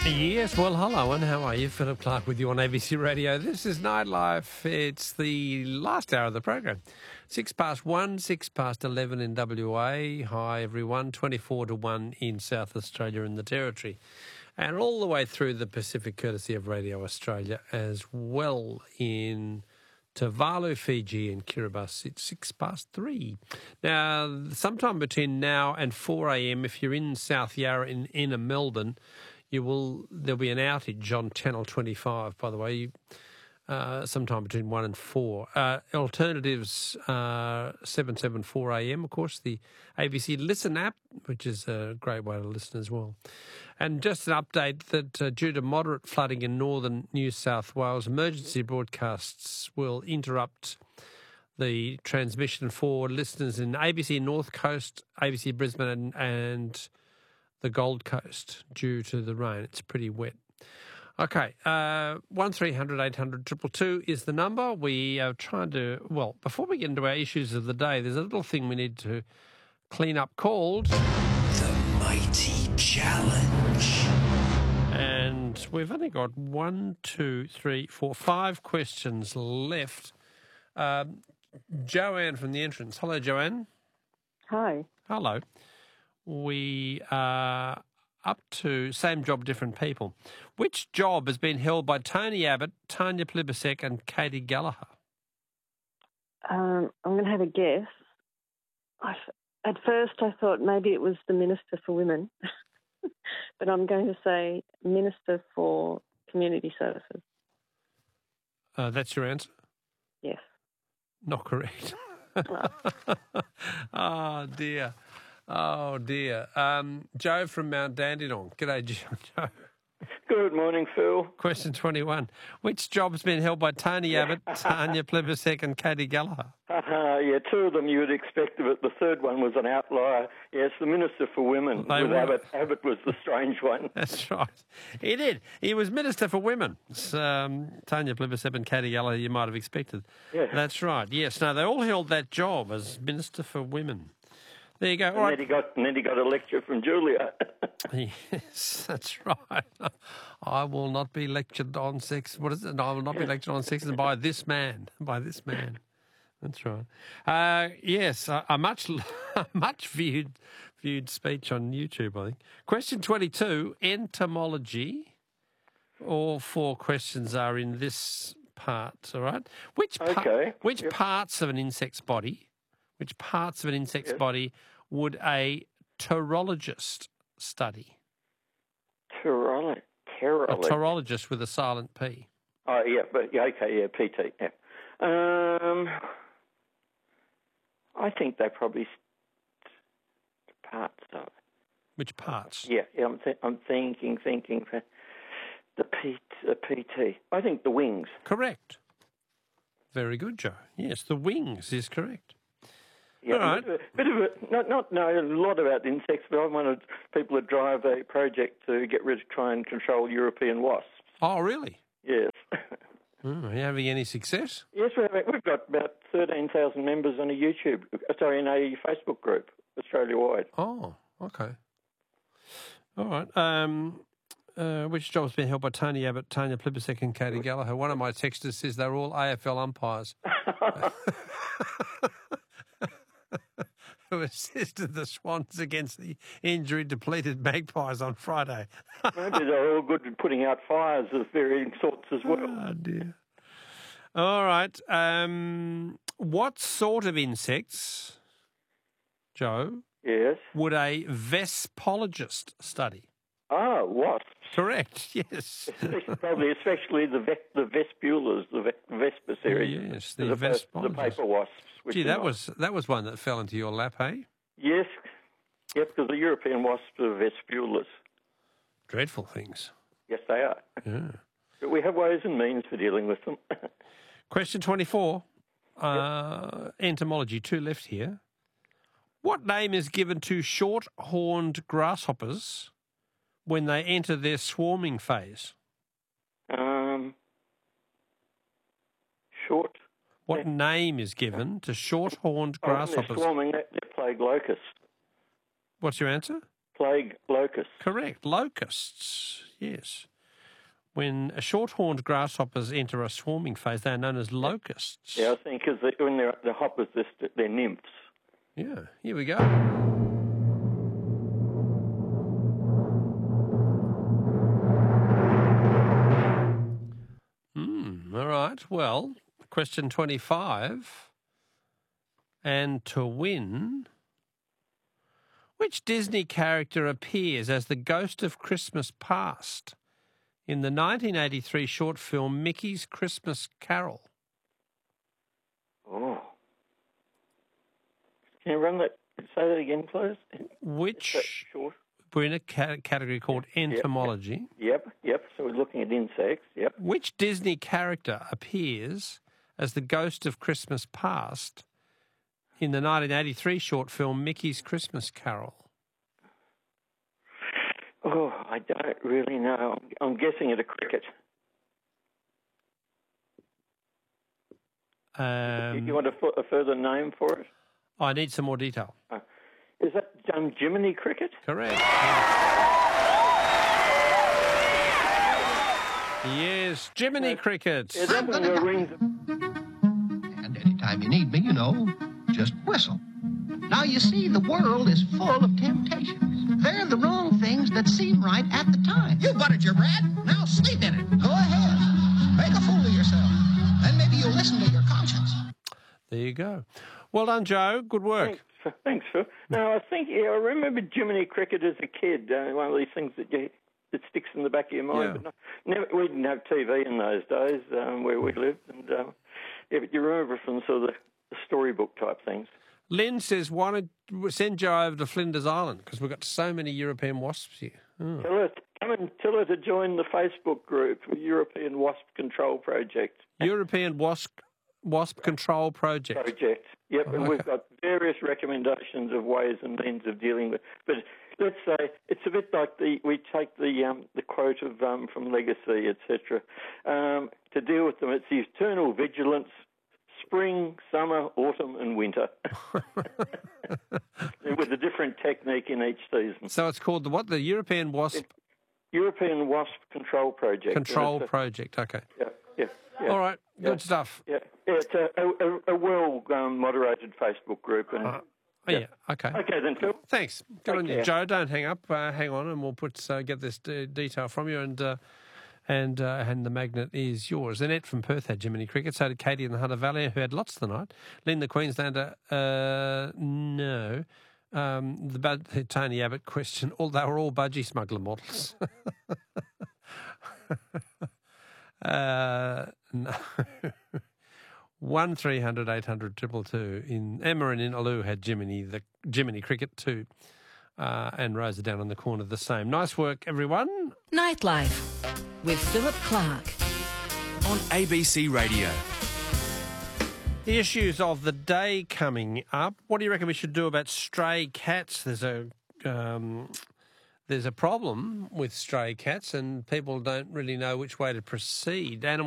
Yes, well, hello, and how are you? Philip Clark with you on ABC Radio. This is Nightlife. It's the last hour of the program. 1:06, 11 in WA. Hi, everyone. 24 to 1 in South Australia and the Territory. And all the way through the Pacific, courtesy of Radio Australia, as well in Tuvalu, Fiji and Kiribati. It's 3:06. Now, sometime between now and 4 a.m, if you're in South Yarra in inner Melbourne, there'll be an outage on Channel 25, by the way, sometime between 1 and 4. Alternatives 7:74 a.m, of course, the ABC Listen app, which is a great way to listen as well. And just an update that due to moderate flooding in northern New South Wales, emergency broadcasts will interrupt the transmission for listeners in ABC North Coast, ABC Brisbane and the Gold Coast due to the rain. It's pretty wet. Okay, 1300 800 222 is the number. We are trying to, well, before we get into our issues of the day, there's a little thing we need to clean up called The Mighty Challenge. And we've only got 5 questions left. Joanne from the entrance. Hello, Joanne. Hi. Hello. We are up to same job, different people. Which job has been held by Tony Abbott, Tanya Plibersek and Katie Gallagher? I'm going to have a guess. At first I thought maybe it was the Minister for Women, but I'm going to say Minister for Community Services. That's your answer? Yes. Not correct. Oh, dear. Oh, dear. Joe from Mount Dandenong. G'day, Joe. Good morning, Phil. Question 21. Which job has been held by Tony Abbott, Tanya Plibersek and Katie Gallagher? Yeah, two of them you would expect, but the third one was an outlier. Yes, the Minister for Women. Abbott. Abbott was the strange one. That's right. He did. He was Minister for Women. Tanya Plibersek and Katie Gallagher, you might have expected. Yeah. That's right. Yes. No, they all held that job as Minister for Women. There you go. And then he got a lecture from Julia. Yes, that's right. I will not be lectured on sex. What is it? I will not be lectured on sex by this man. By this man. That's right. Yes, a much viewed speech on YouTube, I think. Question 22, entomology. All 4 questions are in this part, all right? Which parts of an insect's body, would a pterologist study? Pterologist. A pterologist with a silent P. Oh, yeah, PT, yeah. I think they probably parts of it. Which parts? Yeah, I'm thinking for the PT. I think the wings. Correct. Very good, Joe. Yes, the wings is correct. Yeah, all right. Not know a lot about insects, but I'm one of the people that drive a project to try and control European wasps. Oh, really? Yes. Are you having any success? Yes, we've got about 13,000 members on in a Facebook group, Australia-wide. Oh, okay. All right. Which job's been held by Tony Abbott, Tanya Plibersek and Katie Gallagher? One of my texters says they're all AFL umpires who assisted the Swans against the injury-depleted Magpies on Friday. Maybe they're all good at putting out fires of varying sorts as well. Oh, dear. All right. What sort of insects, Joe, yes, would a vespologist study? Ah, wasps. Correct, yes. Probably especially the vespulas, the Vespa series. Yes, the vespologist. The paper wasps. Gee, that was one that fell into your lap, hey? Yes. Yep, because the European wasps are vespulas. Dreadful things. Yes, they are. Yeah. But we have ways and means for dealing with them. Question 24. Entomology, 2 left here. What name is given to short-horned grasshoppers when they enter their swarming phase? Short. What name is given to short-horned grasshoppers? They're swarming, they're plague locusts. What's your answer? Plague locusts. Correct. Locusts. Yes. When short-horned grasshoppers enter a swarming phase, they are known as locusts. Yeah, I think because when the hoppers, they're nymphs. Yeah, here we go. All right, well, question 25. And to win, which Disney character appears as the ghost of Christmas Past in the 1983 short film Mickey's Christmas Carol? Oh. Can you say that again, please? Which, we're in a category called entomology. Yep. So we're looking at insects, yep. Which Disney character appears as the ghost of Christmas Past in the 1983 short film Mickey's Christmas Carol? Oh, I don't really know. I'm guessing at a cricket. You want a further name for it? I need some more detail. Is that Jiminy Cricket? Correct. Yes, Jiminy Cricket. Yeah, that one rings. And anytime you need me, just whistle. Now, you see, the world is full of temptations. They're the wrong things that seem right at the time. You buttered your bread. Now sleep in it. Go ahead. Make a fool of yourself. Then maybe you'll listen to your conscience. There you go. Well done, Joe. Good work. Thanks, Phil. No, I remember Jiminy Cricket as a kid. One of these things that sticks in the back of your mind. Yeah. But we didn't have TV in those days where we lived. And but you remember from sort of the storybook type things. Lynn says, why don't send Joe over to Flinders Island because we've got so many European wasps here. Oh. Tell her to join the Facebook group, European Wasp Control Project. European Wasp Control Project. Yep, and we've got various recommendations of ways and means of dealing with. But let's say it's a bit like we take the quote of from Legacy, etc. To deal with them, it's the eternal vigilance. Spring, summer, autumn and winter. With a different technique in each season. So it's called the European Wasp... European Wasp Control Project. Project, okay. Yeah. All right, good stuff. Yeah, it's a well-moderated Facebook group. And, okay. Okay then, Phil. Thanks. Good on you. Joe, don't hang up. Hang on and we'll get this detail from you and the magnet is yours. Annette from Perth had Jiminy Cricket. So did Katie in the Hunter Valley, who had lots tonight. Lynn the Queenslander, no. The Tony Abbott question, they were all budgie smuggler models. No. 1300 800 222 in Emma and in Aloo had Jiminy Cricket too. And Rosa down on the corner the same. Nice work, everyone. Nightlife with Philip Clark on ABC Radio. The issues of the day coming up. What do you reckon we should do about stray cats? There's a problem with stray cats and people don't really know which way to proceed.